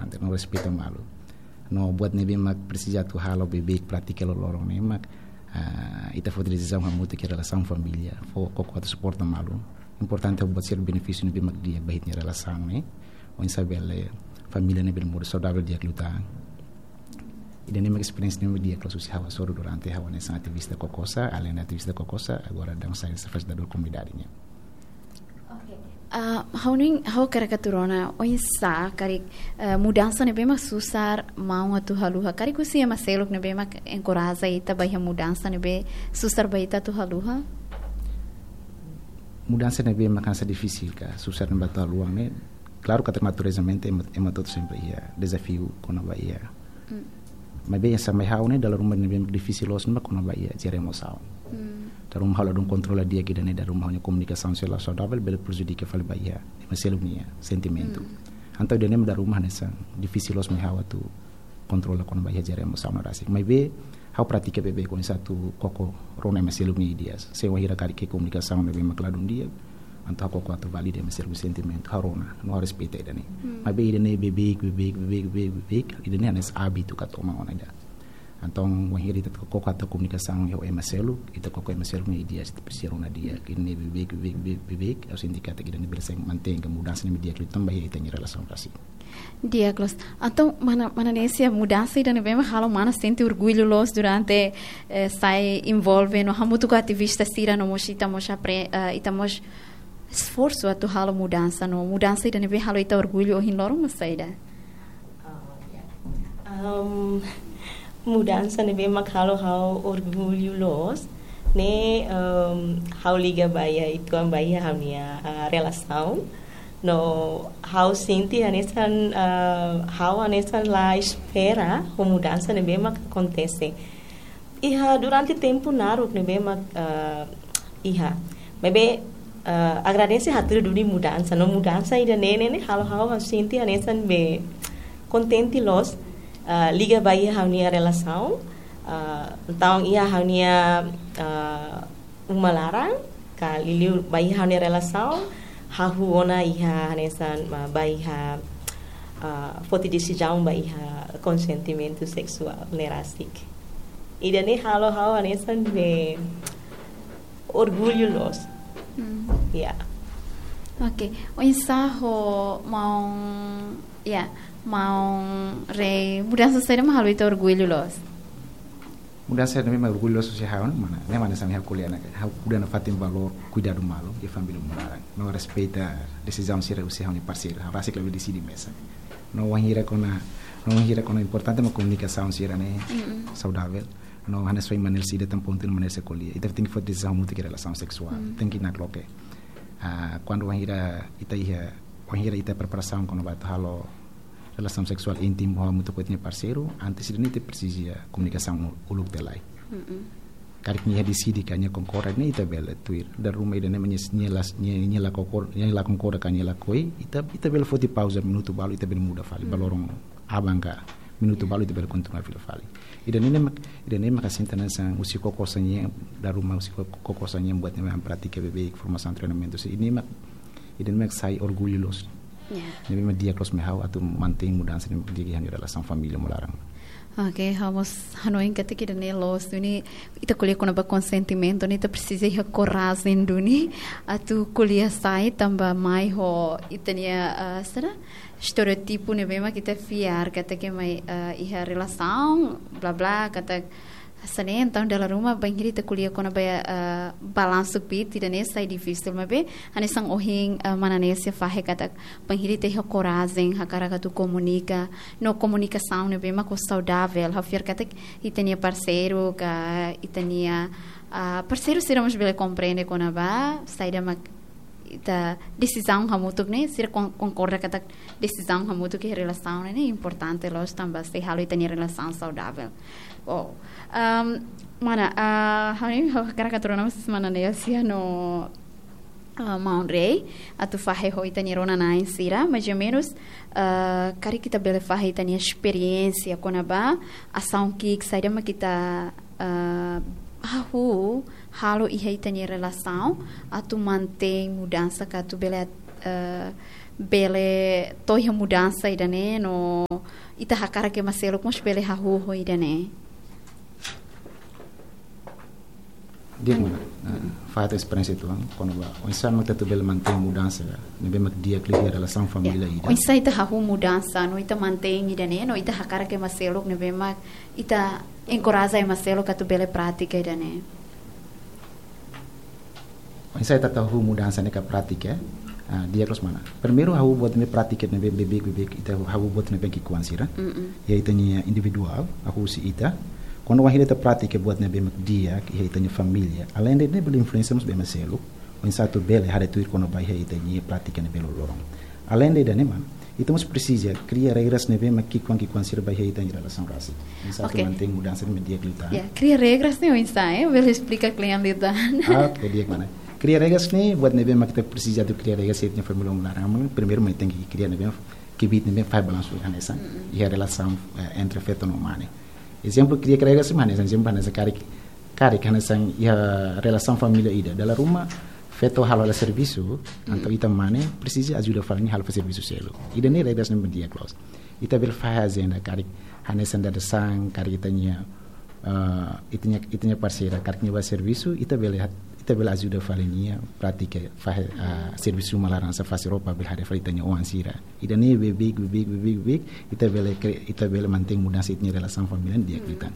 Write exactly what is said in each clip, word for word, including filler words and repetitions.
importante, no respeito malo. No buat nebe mak precisa tu halo bebek pratica lo lorong ne mak uh, ita for decisão ha muito que relação família, fo ko ko suporta malo. Importante buat ser benefício nebe mak dia bahit ni relação ne. O insabelle família nebe modo saudável dia luta. Ida nem experiência nem dia que susi hawa soro durante hawa nessa ativista kokosa, além da ativista kokosa, agora dá um sair essa faz da comunidade né. Uh, hauning hau karakaturona oisa kari uh, mudança ne bema susar mau atu haluha kari kusi ma selok ne bema encoraja ita bahia mudança ne be susar baita tu haluha mudança ne bema cansa difícil ka susar ne bata luang ne claro que naturalmente é uma todo sempre ia desafio quando vai ia mm. mas bem essa mai hau ne dalam rumah ne bema difícil los ne quando vai ia jere emoção mm. Darum hal adun controla dia que dane darum hanya komunikasi sela saudável bele prejudica fale bahia maselunia sentimento mm. Então dane da rumah nessa difícil los mai hau tu controla quando bahia jere emoção na rasik mas be hau pratica bebe com satu koko rona maselunia dias se wahira kari ke komunikação ne be makladun dia antau koko atu valide maselu sentimento harona no respeita dane mm. mas be dane bebe bebe bebe bebe dane hanes hábito katoma onada Então, wahira ita koko atu komunikação eu é maselu ita koko é maselu ne dias ita persiaron na dia que ne bebe bebe bebe os indicata que dane beleza mantém a mudança ne dia que também ita em relação assim dia clos então mana mana nesse mudança ida ne bem halo mana sente orgulho los durante eh, sai envolve no hamutu ativista sira no moshita mosha pre uh, ita mos esforço atu halo mudança no mudança ida ne bem halo ita orgulho hin lorong masaida um mudança ne bem makalo hau orgulho los ne um, hau liga bahia itu am bahia hamia uh, relação no hau sinti anesan uh, hau anesan la espera a mudança ne bem acontece iha durante tempo naru ne bem uh, iha bebe uh, agradece hatur duni mudança no mudança ida ne ne hau hau sinti anesan be contente los Uh, liga bahia haunia relação uh, então ia haunia uh, uma larang kali liu bahia haunia relação hahu ona ia nesan uh, bahia uh, poti decisão bahia consentimento sexual nerasik ida ne halo hau nesan be orgulho los mm. yeah ok o ensajo mau yeah mau re mudança seria mahal itu orgulho los mudança ne me orgulho so se hawan mana ne mana sami hakulia na ha kuda na fatim valor cuidado malo e família moraran no respeita decisão se o se hawan parceiro ha basic level decide mesa no wahira kona no wahira kona importante ma comunicação se ne mm. saudável no hanes foi manel se de ponto no manel se colia e tem que fazer decisão muito que relação sexual mm. tem que na cloque ah quando wahira ita ia wahira ita preparação quando vai halo relação sexual íntima ou muito com parceiro antes de nem ter precisa comunicação o look de lá Kari nia decide que nia concorda ne ita bela tuir da rumah ida ne nia nia las nia nia la concorda nia la concorda kan nia la koi ita ita bela foti pausa minuto balu ita bela muda fali balorong abanga minuto balu ita bela continua filo fali ida ne mak ida ne mak asinta nasa usi kokosa nia da rumah usi kokosa nia buat nia prática bebê formação treinamento se ini mak ida ne mak sai orgulhosos ne mak dia close me how atu mantém mudança ne dia em relação família molarang. Ok, vamos hanoin kata kita ne los duni ita kuliah kona ba consentimento ni ita precisa ia coragem duni atu kuliah sai tamba mai ho ita nia uh, será estereotipo ne bema kita fiar kata que mai uh, ia relação blá blá kata Sane então dalam rumah bangkiri ita kuliah kona ba uh, balanço pit ida ne sai difícil mas be ane sang ohing uh, mana ne se fahe kata bangkiri te ia coragem hakara katu comunica no comunicação ne bema ko saudável ha fiar kata ita nia parceiro ka ita nia uh, parceiro seramos bele compreende kona ba sai da mak ita decisão hamutuk ne sir concorda kata decisão hamutuk que relação ne importante los também se halo ita nia relação saudável oh um, mana uh, hani karakatura nama semana ne sia no uh, Mount Ray atu fahe ho ita nia rona na insira mais ou menos uh, kari kita bele fahe ita nia experiência kona ba ação que sai da kita uh, ahu halo iha ita nia relação atu mantém mudança ka tu bele uh, bele toya mudança idane no ita hakara ke maselo mos bele hahu ho idane. Dia mana? Faz a experiência tu, quando vai. O insan mata tu bela mantém mudança, ne bem mak dia que a relação família ida. O insan ita hahu mudança, no ita mantém idane, no ita hakara ke maselo ne bem mak ita encoraja maselo que tu bela prática idane. O insan ita hahu mudança ne ka prática, dia terus mana? Primeiro hahu buat ne prática ne bem bebek bebek ita hahu buat ne bem que kuansira. Ya ita nya individual, hahu si ita. Quando a gente prática buat na bem dia que ele tem família, além de ne bela influência nos bem maselo, o insato bela há de tuir quando vai ele tem prática na belo lorong. Além de ne man, então precisa criar regras na bem que quando que considera vai ele tem relação raça. Insato mantém mudança no dia que ele tá. Yeah, criar regras ne o insato, eu vou explicar cliente lidar. Ah, que dia mana? Criar regras ne buat na bem que precisa de criar regras ele tem família um primeiro mas tem que criar na bem que bit na bem faz balanço nessa e a relação entre feto no humano. Exemplo cria kerja semana, exemplo nessa cari cari karena sang ya relação família ida dalam rumah feto hal hal serviço anto ita mane precisa ajuda falando hal serviço selo ida ne regras nem dia close ita bil fazenda cari hanesan da sang cari itanya uh, itanya itanya parceira cari nya serviço ita bil ita bil ajuda falania pratica fa uh, serviço malaran sa faz roupa bil hade falitanya o ansira ida ne bebek bebek bebek bebek ita bil ita bil mantém mudança itanya relação família dia kita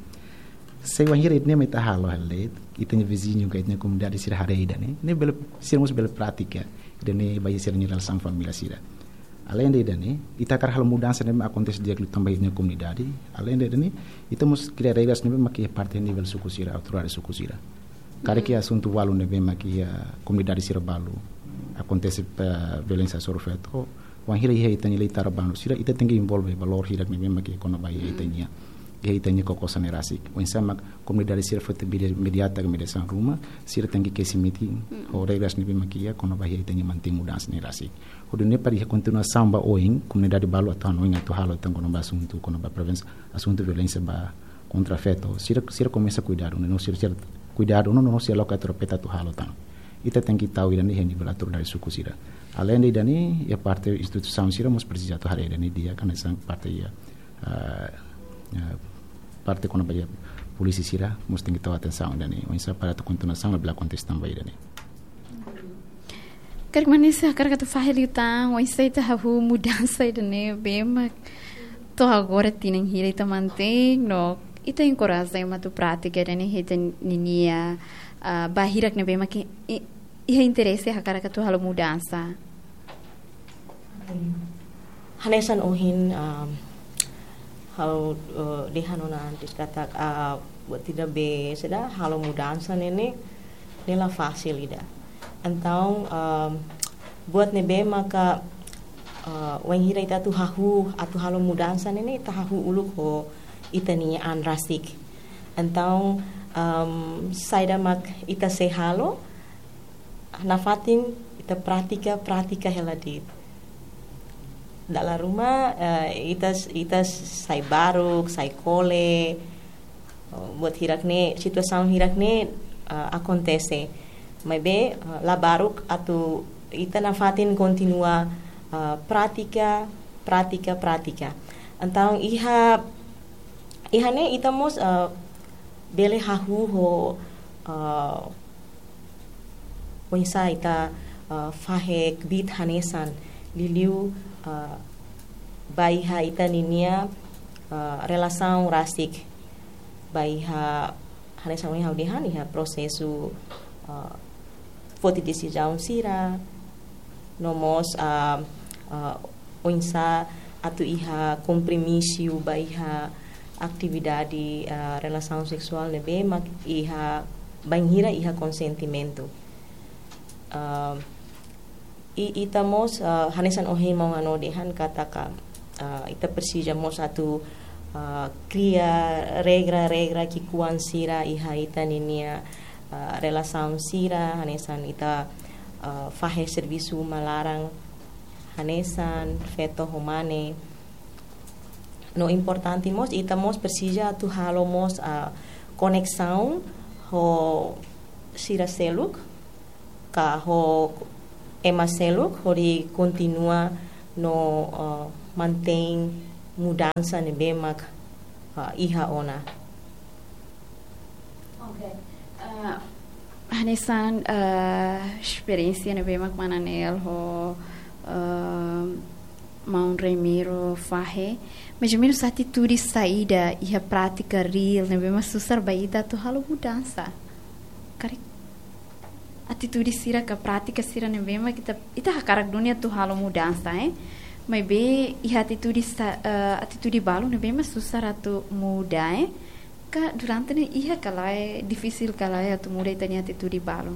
se wanhira itne meta halo halet itnya vizinho ka itnya comunidade sira hare ida ne ne bel sirmos bel prática ida ne bayi sirnya relação família sira além de ida ne ita kar hal mudança ne acontece dia que também itnya comunidade além de ida ne ita mus criar regras ne makia parte nível suku sira autoridade suku sira kare que assunto walu ne bem makia comunidade sira balu acontece uh, violência sobre feto wanhira ia itnya leitar banu sira ita tem que envolver valor hirak ne bem makia kono bayi itnya e itanya koko sanerasik o insama comunidade sira foto imediata que mediação ruma sira tem que se meeting o regras ni makia kono bahia itanya mantém mudança nerasik o dune para a continuação ba oin comunidade balu atau no to halo tang kono assunto kono ba prevenção assunto violência ba contra feto sira sira começa a cuidar não sira sira cuidar não não sira loca tropeta to halo tang ita tem que tahu idani he nível autoridade suku sira além de idani e parte instituição sira mos precisa to hare idani dia kana sang parte ya parte quando vai polícia sira must tem que ter atenção dani o insa para tu continuação lá contestar também dani kar manisa kar ka tu fahili tang o insa ita hahu mudança dani bem to agora tinem hira ita mantém no ita encoraja uma tu prática dani hita ninia bahirak ne bem que e interesse ha kar ka tu halu mudança hanesan ohin halo uh, di hanona antes kata uh, buat tidak be seda halo mudança nene nela fácil ida então um, buat nebe maka uh, wen hira ita tu hahu atu halo mudança nene ita hahu ulu ko ita ni an rasik então um, saida mak ita se halo na fatin ita pratica pratica heladit dalam rumah uh, ita ita sai baruk sai kole uh, buat hirak ne situação hirak ne uh, acontece mas be uh, la baruk atau ita na fatin continua uh, prática prática prática então iha iha ne ita mos uh, bele hahu ho uh, wensa ita uh, fahek bit hanesan liliu Uh, baiha ita ninia uh, relação rasik baiha hanesan wen haudihan iha prosesu uh, foti decisão sira nomos uh, uh, onsa atu iha compromisso baiha atividade uh, relação sexual nebe mak iha banhira iha consentimento uh, I ita mos uh, hanesan ohin mau ngano dehan kataka uh, ita persija mos satu uh, kria regra-regra kikuan sira iha ita ninia uh, relação sira hanesan ita uh, fahe serviço malarang hanesan feto humane no importante mos ita mos persija tu halo mos uh, conexão ho sira seluk ka ho ema seluk hori continua no uh, mantém mudança ne bem mak uh, iha ona. Okay. Uh, Hanesan uh, experiência ne bem mak mananel ho uh, Mão Remiro Fahe, mas menos atitude saída e a prática real, né? Mas susar baída tu halo mudança, cara. Atitude sira que a prática sira né? Mas kita ita hakarak dunia tu halo mudança, eh? Mas be e atitude uh, atitude balu né? Mas susar atu muda, eh? Que durante né? Ia kala é difícil kala é atu muda ita né atitude balu.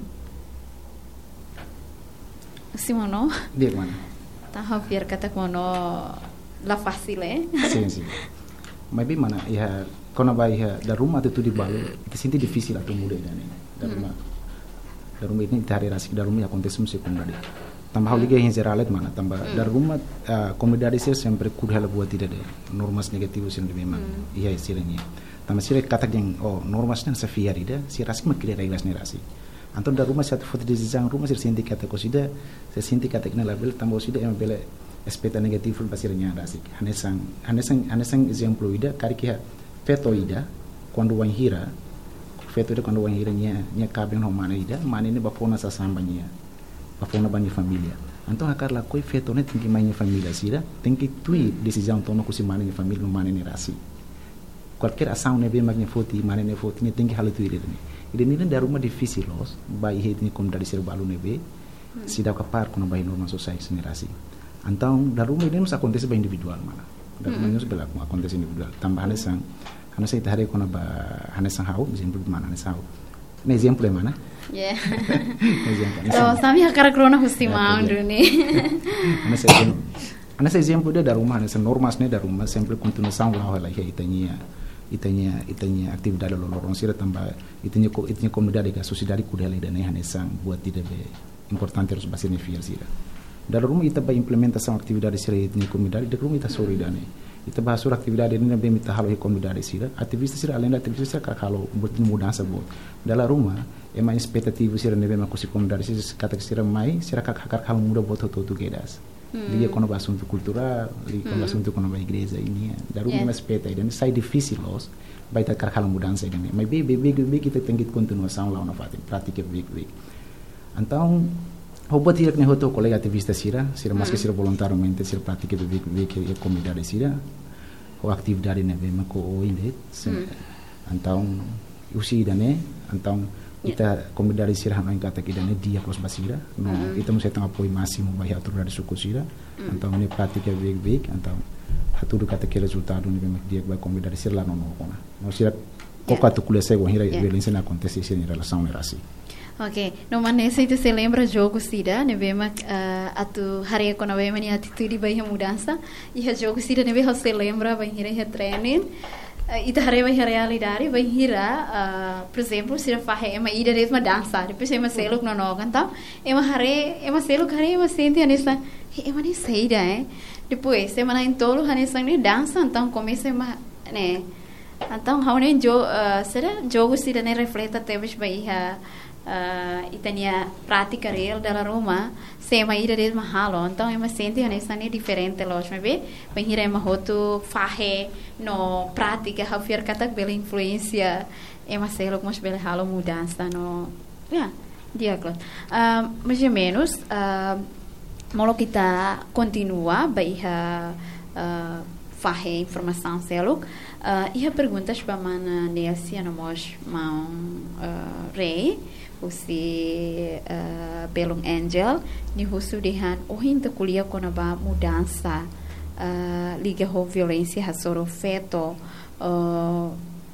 Simono? Dia mana? Tahu biar kata kono la fácil eh sim sim mas bem mana ya quando vai ya da rumah tu di balu itu senti difícil atau muda dan da rumah da rumah ini hari rasik da rumah acontece um segundo ali tambah hal liga em geral mana tambah da rumah comunidade ser sempre curhala buat tidak de normas negativas yang memang iya istilahnya tambah sira kata yang oh normas nan safiari da si rasik makile regras ni rasik Anto da rumah satu foto decisão rumah se sente kata cosida se sente kata kena label tambah cosida em bela aspecto negativo basirnya rasik hanesang hanesang hanesang exemplo ida kari que feto ida quando wan hira feto ida quando wan hira nya nya cabem no mana ida mana ne bapona sa sambanya bapona bani família anto akar la koi feto ne tem que mais família sira tem que tui decisão tono kusi mana ne família no mana ne rasik qualquer ação ne bem magna foti mana ne foti ne tem que halu tui ne Ide ni da rumah difícil los, bayi het ni kom dari serbalu nebe, si da kapar kono bayi normal sosial generasi. Então da rumah ini masa acontece bayi individual mana, da rumah ini sebelak mau acontece individual. Tambah hanesang, hanesang itu hari kono ba hanesang hau, exemplo mana hanesang hau. Ne exemplo mana? Yeah. So sami akar krona husti mau duni. Hanesang, hanesang exemplo da rumah hanesang normas ne da rumah sempre continuação lá olha aí itania. itanya itanya atividade lo lorong sira tambah itanya ko itanya komunidade ka sociedade kudela ida ne hanesang buat tidak be importante harus basine fiel sira dalam rumah ita ba implementação atividade sira itanya komunidade de rumah ita sori dane ita ba sur atividade ne be mita halo komunidade sira ativista sira além da ativista sira kalau buat mudança buat dalam rumah é mais expectativa sira ne be ma kosi komunidade sira kata sira mai sira kak hakar kalau muda buat todo gedas Liga quando vai assunto cultural, liga quando assunto quando vai igreja ini, daru yeah. Respeita dan sai difícil los, vai ter carcal mudança ini. Mas bem bem bem kita tem que continuação lá na fati, prática bem bem. Então, o batir que ne hoto colega ativista sira, sira mais que sira voluntariamente sira prática bem bem que é comunidade sira, o atividade ne bem mako o inde. Então, usi dane, então ita komunidade sira hano kata kita ne dia plus basira no mm-hmm. Ita mesti tengah apoio máximo vai atur dari suku sira mm-hmm. Então ne prática big big então atur kata que resultado ne bem dia vai komunidade sira lá no no kona no sira coca tu kule sai wahira violência na acontece em relação a raci. Ok, no manesa itu se lembra jogo sira ne bem uh, atu hari quando bem mani atitude vai mudança e a jogo sira ne bem se lembra vai hira training Uh, ita hari vai realidade vai hira uh, por exemplo se fahe ema ida des ma dança depois ema seluk no no kan tá ema hari ema seluk hari ema sente anessa ema nem sei da eh depois ema na entolo anessa nem dança então começa ema né então how nem jo uh, será jogo se ne refleta teves vai ha uh, itania prática real da Roma se ema ida des ma halo então ema sente anessa nem diferente los me be vai hira ema hotu fahe no prática how fiar katak bela influência ema selok mas bela halo mudança no ya dia claro uh, mais ou menos uh, molo kita continua baiha uh, fahe informação selok uh, e a perguntas para mana Nelsia no mos mau uh, rei usi uh, belong angel ni husu dehan ohinta kuliah kona ba mudança Uh, liga ho violência hasoro feto uh,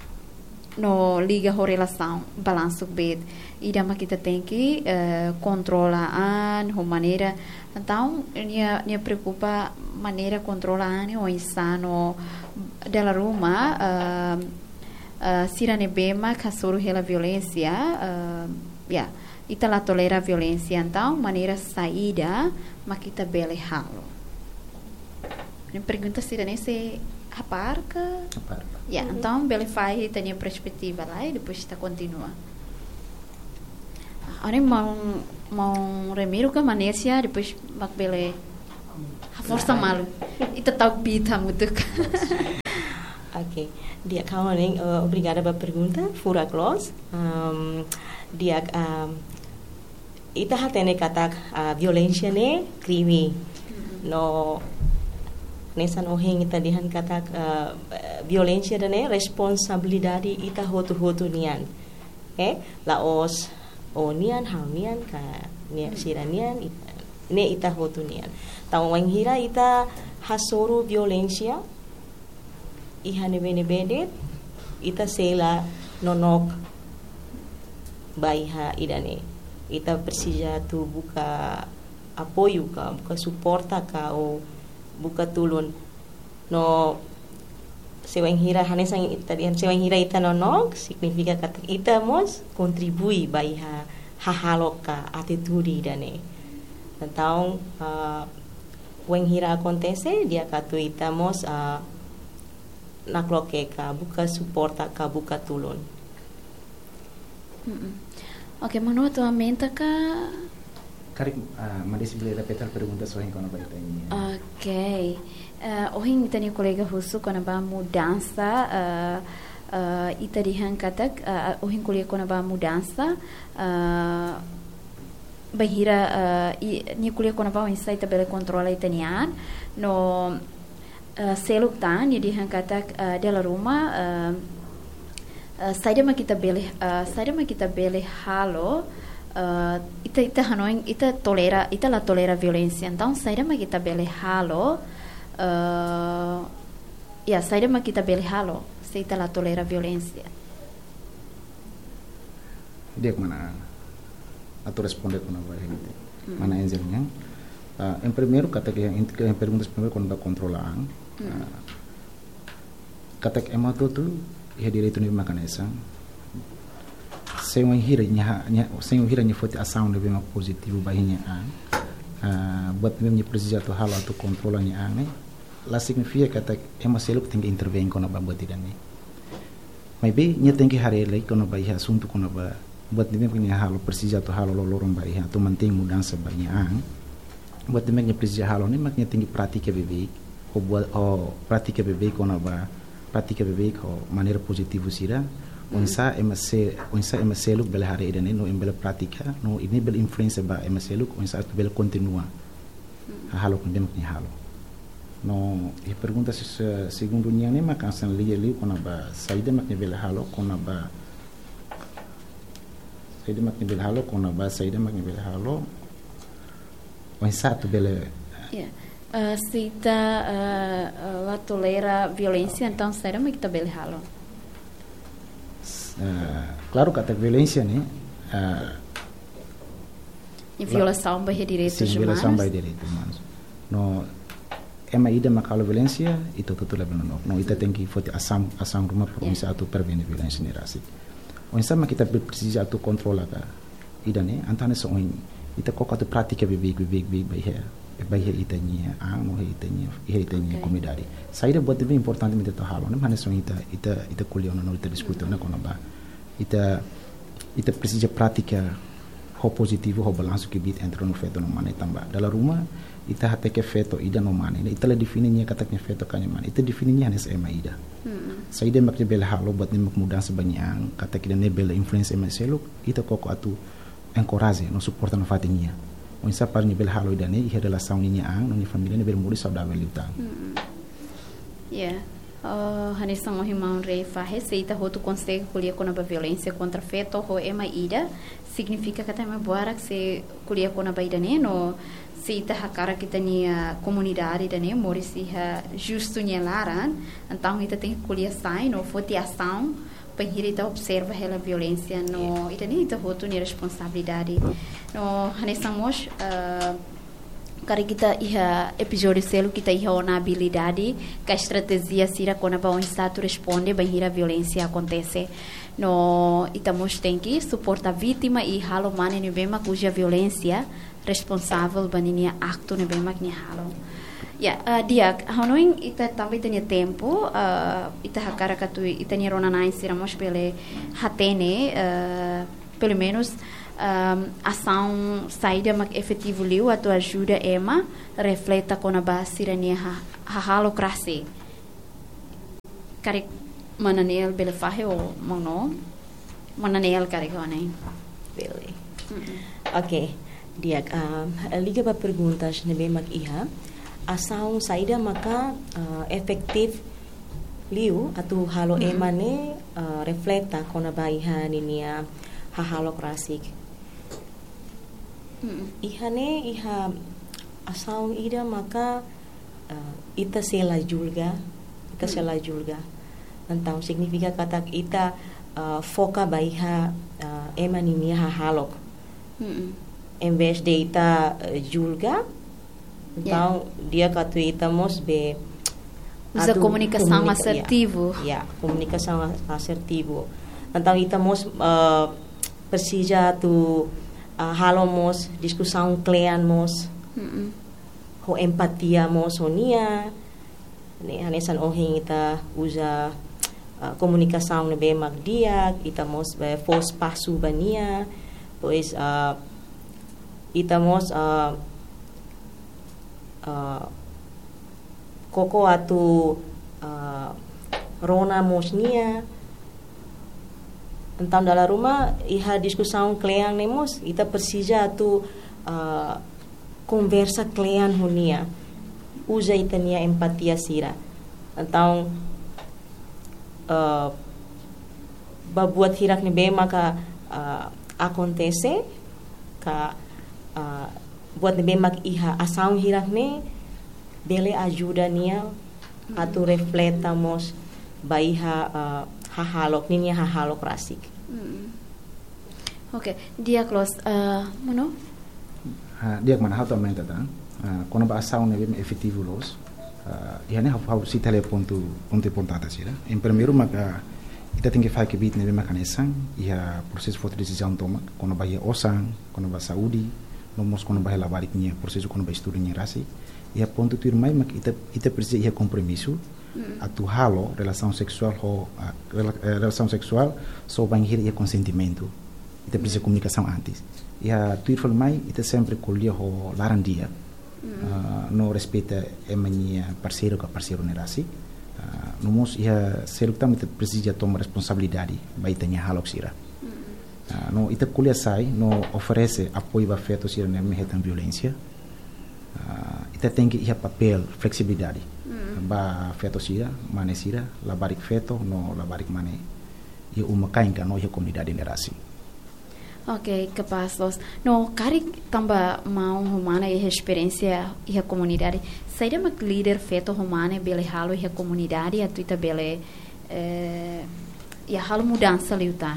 no liga ho relação balanço bed e dama kita tem que uh, controlar ho maneira então nia nia preocupa maneira controlar o insano dela ruma uh, uh, sirane bema hasoro hela violência uh, yeah ita la tolera violência então maneira saída makita bele halo. Ele pergunta se nem se aparca. Aparca. Yeah, uhum. Então ele faz tem a perspectiva lá e depois está continua. Agora mau mau remiro ke Malaysia depois mak bele Força malu. Ita tahu pita mutuk. Ok, dia kawan uh, obrigada pela pergunta, fura close. Um, dia um, ita hatene kata uh, violência ne crime. No nessa noheng ita dihan kata uh, violência ne responsabilidade ita hotu-hotu nian. Eh, laos o nian hau nian ka nia siranian ita, ne ita hotu nian. Tau wanghira ita hasoro violência ihane bene-bene ita sela nonok baiha idane ita persija tu buka apoio ka buka suporta ka o buka tulun no sewang hira hane sang ita dian sewang hira ita nonok signifika kata ita mos kontribui baiha hahaloka atitude idane então uh, when hira acontece dia katu ita mos uh, nakloke ka buka suporta ka buka tulun. Mm-mm. Ok, menurut atualmente ka Karik, uh, madesi boleh repetir pergunta soal yang kau nak bertanya. Ok. Uh, ohin itani kolega husu kona ba mudança uh, uh, itarihan katak uh, ohin kolega kona ba mudança uh, bahira uh, ni kolega kona ba insight tabela controla itanian no Uh, seluk tan ni dihan kata uh, dela rumah uh, uh, saida ma kita bele uh, saida ma kita bele halo uh, ita ita hanoing ita tolera ita la tolera violência então saida ma kita bele halo uh, ya saida ma kita bele halo se ita la tolera violência Dia mana atau responde com a gente mm. mana enzelnya uh, em primeiro kata que em perguntas primeiro quando controlar Uh, katak ema tu tu ia direito ni makan esa sem um hira nya nya sem um hira nya foto ação de bem positivo bahinya an uh, buat mesmo nya precisa tu halo tu controla nya an la significa katak ema seluk tem que intervém quando ba buat idane maybe nya tem que hare lei quando ba ia assunto quando ba buat mesmo nya halo precisa tu halo lolorum ba ia tu mantém mudança ba nya an buat mesmo nya precisa halo ni mak nya tem que prática bebê o buat o prática bebê com a prática bebê com maneira positiva sira onsa emase onsa emase lu bela hari idane no embela prática no ini bela influência ba emase lu onsa bela continua halo com dem ni halo no e pergunta se segundo nia ne ma kansan li li com a saída mak ni bela halo com a saída mak ni bela halo com a saída mak ni bela halo onsa tu bela yeah. Uh, se ita uh, uh, la tolera violência, então será que está bem halo? Uh, claro que a violência, né? Uh, e violação by direitos humanos. Violação by direitos humanos. No, é uma ida macalo violência e tudo tudo leva no no. Ita tem que fazer ação ação rumah para yeah. Atu prevenir violência nerasi. O insama kita precisa atu controlar ka. Ida né? Antane so on. Ita kok atu prática bebê bebê bebê by here. Baik itanya ang mo itanya itanya comunidade saída buat bem importante me to halo né mas são ita ita ita kuliah no ita discutir na kono ba ita ita precisa prática ho positivo ho balanço que bit entre no feto no mane tamba dalam rumah ita hate que feto ida no mane ita la defininya kata que feto kanya mane ita defininya hanes ema ida saída mak bel halo buat mak mudança banyak kata que ne bel influência ema selo ita koko atu encourage no suporta no fatinha o insa par nível halo idane e relação ninha ang no família nível muri saudável luta yeah uh, hanisa mo himang rei fa receita roto consegue colher com a violência contra feto ho ema ida significa que também boa que se colher com a baidane no se ita hakara kita nia comunidade dane mori se justo nia laran então ita tem que colher sai no foti ação para ita observa ela violência no ita nem ita roto ni responsabilidade no hanesamos uh, cara kita iha episódio selo kita iha ona habilidade que a estratégia sira quando ba um estado responde bem a violência acontece no itamos tem que suportar a vítima e halo mane ni bema cuja violência responsável baninia acto ni bema ni halo ya yeah, uh, dia hanoing ita também tinha tempo uh, ita hakara katu ita ni rona nai sira mos pele hatene uh, pelo menos um, ação saída mak efetivo liu atu ajuda ema refleta com a base rania ha halo krasi kari mananel bele fahe o mono mananel kari kone bele oke dia um, liga ba perguntas nebe mak iha ação saída maka uh, efektif liu atu halo mm-hmm. emane uh, reflekta kona baiha ninia hahalo klasik mm-hmm. ihane iha asaung ida maka uh, ita sela julga ita mm-hmm. sela julga então significa kata ita uh, foca baiha uh, ema ninia hahalo mm-hmm. em vez de ita uh, julga então yeah. dia katu ita mos be usa comunicação comunica, assertivo. Ya, yeah, comunicação assertivo. Então, estamos uh, precisa tu uh, halomos discussão kleanmos, mm-hmm. ho empatia mos honia. Ne hanesan ohin ita usa uh, comunicação nebe magdia, ita mos be fos pasu bania, pois uh, ita mos uh, uh, koko atu uh, rona mosnia então dalam rumah iha discussão klean nemos ita precisa atu uh, conversa klean honia usa itania empatia sira então uh, babuat hirak nebe maka uh, acontece ka uh, buat nebe mak iha asaung hirak ne bele ajuda nia mm-hmm. atu refletamos baiha uh, hahalok ninia hahalok rasik. Mm-hmm. Oke, okay. dia close uh, mono? Uh, dia mana hatu menta ta? Uh, kono ba asaun ne bem efetivo los. Uh, dia ne hau si tele ponto ponto pontata sira. Em primeiro maka ita tem que fazer que bit ne bem makanesan ia processo foto decisão toma kono ba ia osan kono ba saudi no mos kono ba labarik nia processo kono ba estudo nia rasi. Ia ponto tu irmã mas ita ita precisa ia compromisso mm. atu halo relação sexual ho uh, relação sexual só vai ir ia consentimento ita precisa mm. comunicação antes ia tu irmã mai ita sempre colhia ho larandia mm. uh, no respeita emania parceiro com parceiro nerasi uh, no mos ia ser tam ita precisa tomar responsabilidade vai tanya halo sira mm. uh, no ita colhia sai no oferece apoio afeto sira nem mehetan violência. Uh, ita tem que ir papel flexibilidade mm. ba feto sira mane sira labarik feto no labarik mane ia uma kainka no ia comunidade nerasi. Ok, capaz los no cari tamba mau humana e experiência e a comunidade saída mak líder feto humana bele halo e a comunidade a tuita bele eh, e a halo mudança liuta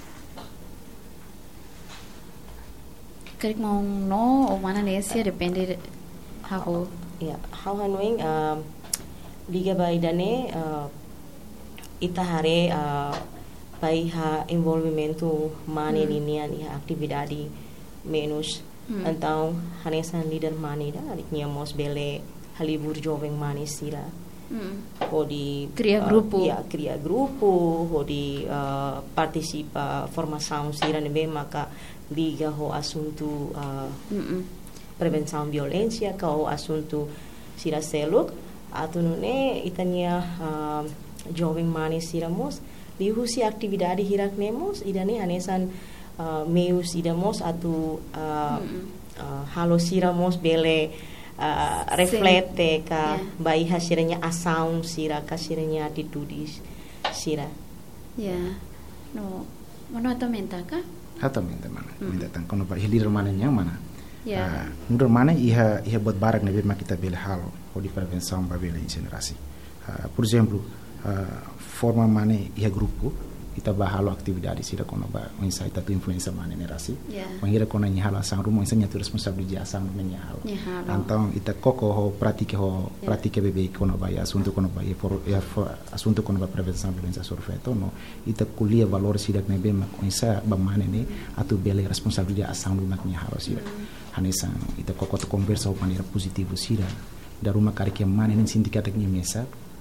cari mau no o mana nesia depende how ya how hanuing uh, liga baidane uh, ita hare uh, pai ha envolvimento mane mm. linian iha aktividade menos mm. então hanesan leader mane da aliknya mos bele halibur jovem mane sira mm. ho di cria uh, grupo ya cria grupo ho di uh, participa formação sira nebe maka liga ho assunto uh, prevenção violência kau assunto sira seluk atunune itania uh, jovem mane siramos lihusi aktividade hirak nemos idane hanesan uh, meus idamos atu uh, mm-hmm. uh, halo siramos bele uh, reflete ka yeah. bai hasiranya asaung sira ka siranya atitudes sira ya yeah. no mono atamenta ka atamenta mana mm. minta tang kono ba hilir mana nya mana yeah. uh, mundur mana iha iha buat barak na bema kita bele halo ho di prevenção ba violência generasi uh, por exemplo uh, forma mane ia grupo ita ba halo atividade sira kono ba insight tu influência mane nerasi yeah. mangira kono nya halo sang rumo insanya tu responsabilidade sang nya halo então ita koko ho pratique ho yeah. pratique bebe kono ba ya assunto kono ba ya for ya assunto kono ba prevenção violência sorfeto no ita kulia valor sira ne be ma insa ba mane ne atu bele responsabilidade sang rumo nya halo sira mm. hanesan ita koko to conversa ho maneira positivo sira da rumah kari que mane nen sindicato que mesa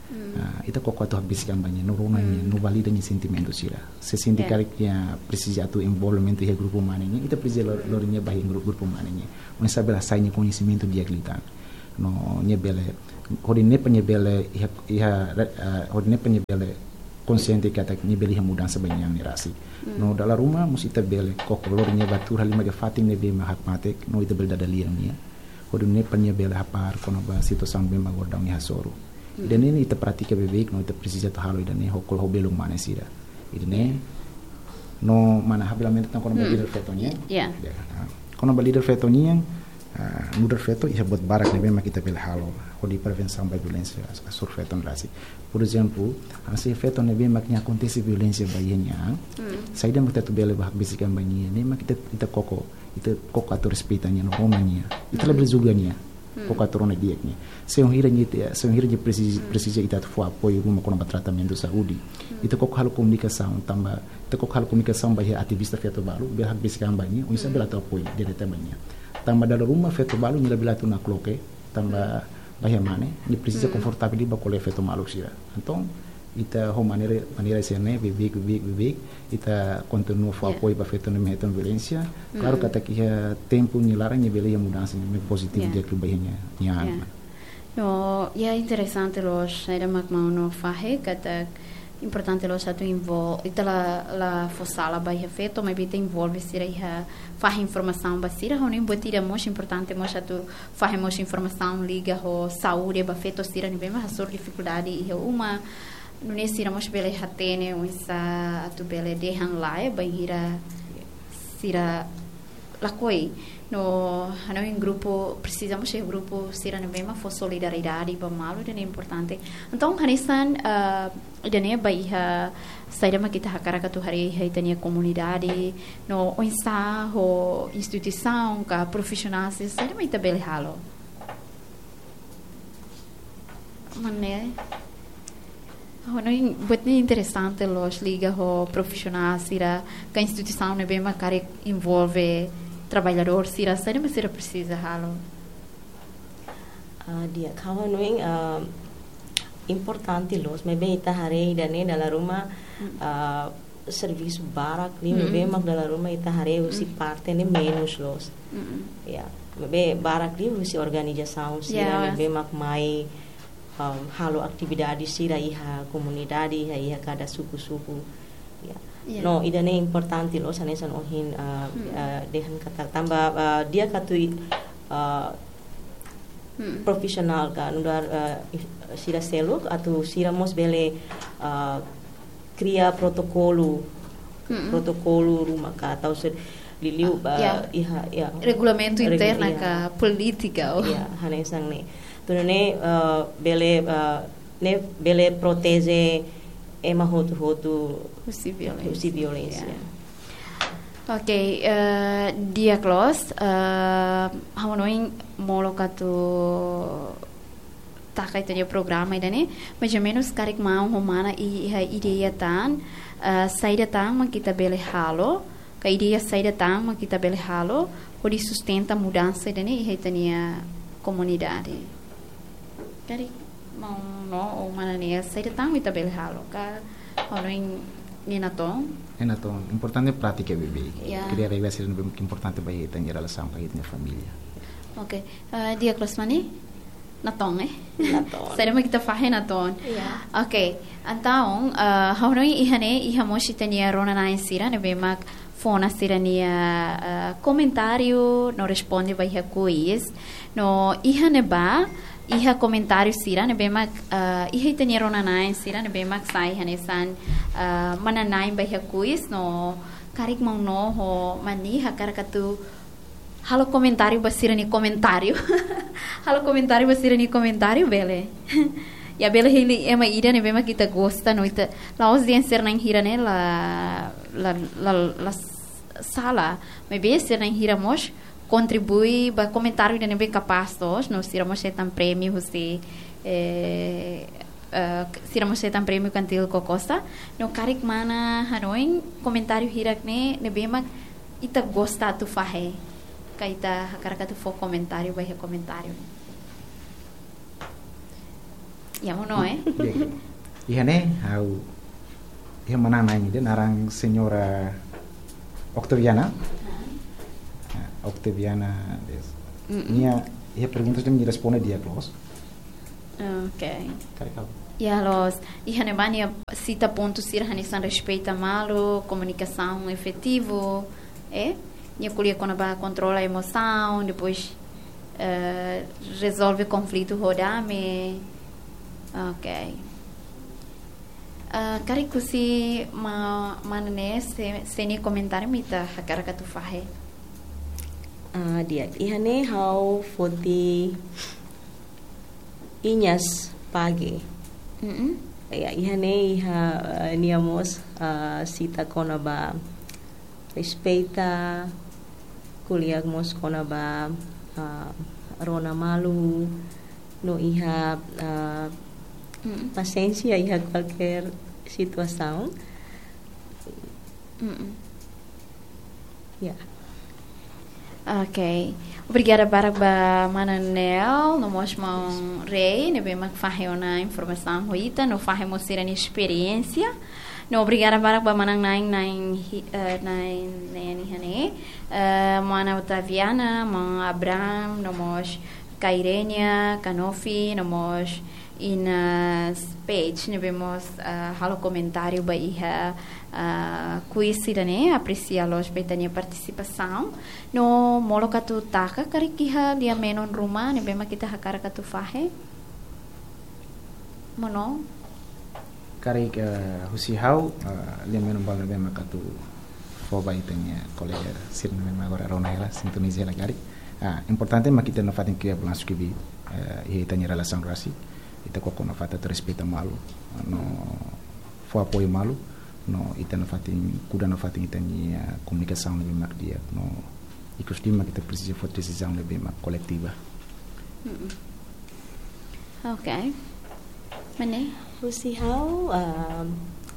Uh, ita koko atu habisikan banyak norona mm. no valida ni sentimento sira se sente yeah. que precisa tu envolvimento e grupo humano ni ita precisa lorinha bahi grupo humano ni on sabe la sai ni conhecimento dia glitan no nye bele hodi ne penye bele iha iha hodi ne penye bele consciente que até ni bele mudança banyak ni rasi mm. no dalam rumah mesti ita bele koko lorinha batur halima ke fating ne be mahakmatek no ita bele dadalia ni hodi ne penye bele hapar kono ba situação bem magordão ni hasoro dan ini kita pratica bebek no kita precisa tu halo dan ini hokol hobelo mana sih dah ini no mana habilamento tentang kono leader fetonya ya kono leader fetonya leader feto ia buat barak nih memang kita pilih halo kodi prevenção by violência sur feton rasi por exemplo assim feto nih memang nya acontece violência bayinya saya dah kita tu bela bahak bisikan bayinya memang kita kita koko kita koko atau respeitanya no romanya kita lebih juga nya koko atau rona dia nya se um hira nya se um hira nya precisa precisa ita tu apoio uma com um tratamento de saúde ita koko halo comunicação tamba ita koko halo comunicação bahia ativista feto balu bahak bisikan bayinya um isa bela tu apoio dia tambahnya tamba dalam rumah feto balu nya lebih latu na kloke tamba bahia mane ni precisa confortável di bakole feto malu sira então ita ho maneira maneira sene bebek bebek bebek ita continua fo apoio para feto nem meton violência claro que até que tempo ni larang ni bele mudança ni positivo dia que bahia nya no ya interessante los era magmau no fahe kata importante lo satu involve ita la la fossala bahia feto mas bita envolve sira ia faz informação basira ho nem botira most importante mo satu faz most informação liga ho saúde ba feto sira ni bem mas sor dificuldade ia uma no nesse ramos bele hatene uisa tu bele dehan lai bahira sira lakoi no ano em grupo precisamos ser grupo sira ne bem for solidariedade ba malo é importante então hanisan uh, dane baiha saída ma kita hakara tu hari hai tania comunidade no uisa ho instituição ka profissional saída ma ita bele halo mané Oh, no, buat ni interessante los liga ho profissional sira que a instituição ne bem macare envolve trabalhador sira sira mas sira precisa halo uh, dia kawan noing uh, importante los me bem ita hari dane dalam rumah uh, serviço barak li me bem mak dalam rumah ita hari usi parte ne menos los ya me bem barak li usi organização sira me bem mak mai Um, halo atividades sira iha comunidade iha iha cada suku-suku ya yeah. No idane importante lo sanesan ohin uh, hmm. uh, dehan kata tambah uh, dia katui uh, hmm. profesional kan udar uh, sira seluk atau sira mos bele uh, kria protokolo hmm. protokolo rumah ka atau ser liliu uh, yeah. iha ya regulamento interna ka politika oh. Ya hanesan ne Tunane uh, bele uh, ne bele protege ema hotu hotu usi violência. Usi violência. Yeah. Ok, uh, dia close. Uh, Hamonoin molo katu taka itu dia programa ini, mais ou menos karik mau humana i ha ideia tan uh, saída tan ma kita bele halo, ka ideia saída tan ma kita bele halo, odi sustenta mudança ini i tania comunidade. Dari mau no o mana nia saída tan kita bele halo, ka hamonoin ni naton. É naton importante prática bebê. Yeah. Criar regras é muito importante para a ter relação com a família. Ok, uh, dia close mani? Naton eh? Naton. Saída ma kita fahe naton. Yeah. Ok, então, uh, hamonoin ihane ihamoshi tania rona na insira ne bemak fona sirania uh, comentário no responde vai quiz no ihane ba iha comentário sira ne bemak uh, iha tania rona na insira ne bemak sai hane san uh, mana nai vai quiz no karik mau no ho mani hakarakatu halo comentário basira ni comentário halo comentário basira ni comentário bele ya bela hili ema ida ne bema kita gosta no ita la audiência na hira ne la la la, la sala me be ser na hira mos contribui ba comentário ne be capaz tos no sira mos tan prêmio você eh uh, sira mos tan prêmio cantil cocosta no karik mana hanoin comentário hirak ne ne bema ita gosta tu fahe kaita hakaraka tu fo comentário ba comentário Ya mo no eh. Ihane hau ia mana nai de narang senhora Octaviana. Octaviana des. Minha ia perguntas de me responde dia close. Okay. Caricado. Ya los ihane bani cita ponto sir hanisan respeita malo, comunicação efetivo, é? Nia culia quando vai controla a emoção, depois uh, resolve conflito rodame. Ok. Uh, Kari kusi ma manane se se ni comentário mita hakara ka tu fahe. Ah, dia. Ihane how foti inhas pagi. Mm -mm. Ya, ihane iha uh, niamos uh, sita kona ba respeita kuliagmos kona ba uh, rona malu no iha uh, mm. paciência iha qualquer situação. Mm -mm. Yeah. Ok. Obrigada para a Mananel, no mosmão rei, ne bem fazer uma informação ruída, no fazer mostrar a experiência. No obrigada para a Manang nain nain nain nain hane. Mana Otaviana, Man Abraham, no mos Kairenia, Kanofi, no mos Inas page, ne vemos halo comentário baia kuisira ne aprecia los betania participação no molo katu taka karikiha dia menon rumah ne bema kita hakara katu fahe mono Karik husihau dia menon bal bema katu fo baitanya colega sirna bema agora ronela sintonizela kari importante ma kita no fatin que bulan sukibi e tanya relação rasi ita ko kono fata te respeita malu no fo apoio malu no ita no fatin kuda no fatin itania comunicação lebih mak dia no ikostima kita precisa for decisão lebih mak coletiva. Mm-mm. Ok. Mane Husihau um,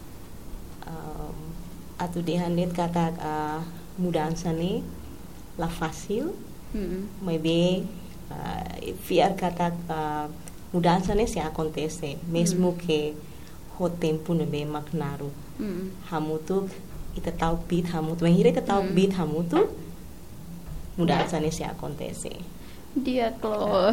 um, atu dehanet kata uh, mudança ne la fácil. Mm-mm. Maybe uh, fiar kata uh, mudança ne se acontece mesmo mm. que o tempo não bem macnaro. Mm. Hamutuk ita tahu bit hamutuk, menghira ita tahu bit hamutuk, mudança ne se acontece. Dia close.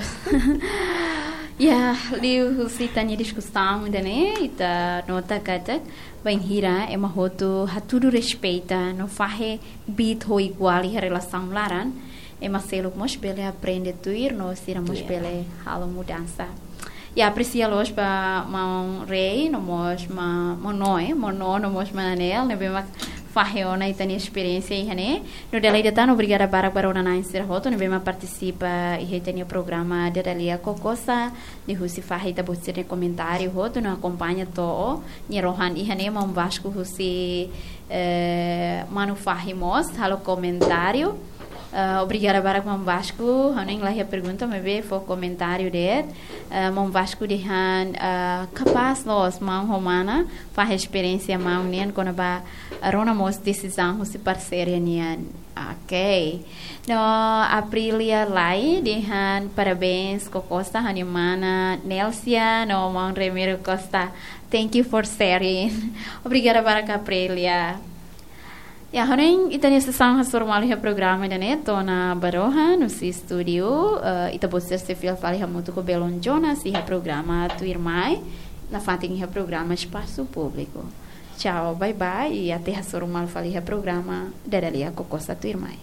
Ya, liu sitanya discussão dane ita nota kata menghira ema hotu hatudu respeita no fahe bit ho igual a relação laran. Ema seluk mos bele aprende tuir no sira mos bele halo mudança. Ya aprecia los pa mau rei no mos ma monoe mono no mos manel ne bema faheona itani experiência ihane no dela ida tan obrigada para para ona nine ser hoto ne bema participa e reteni o programa de dalia cocosa de husi fahita botsere comentário hoto no acompanha to ni rohan ihane mam vasco husi eh, manu fahimos halo comentário. Uh, obrigada para o Vasco. Haning lá a pergunta, me vê foi comentário dele. Uh, Vasco de han uh, capaz los mão romana faz experiência mão nian quando ba rona mos decisão se parceria nian. Ok. No Aprilia lai de han parabéns co Costa Hanimana Nelsia no mão Remiro Costa. Thank you for sharing. Obrigada para a Aprilia. Ya, haring itanya sesang formal ha programa dane to na Baroha no si studio uh, ita boster se fil fali ha muito ko Belon Jonas si ha programa tu irmai na fating ha programa espaço público. Tchau, bye bye e até ha formal fali ha programa dadalia ko Costa tu irmai.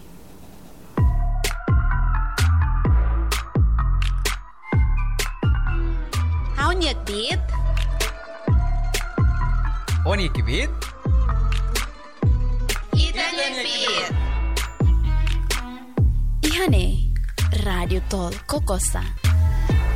How nyek bit? Oni kibit? Ihane Radio Tol Kokosa.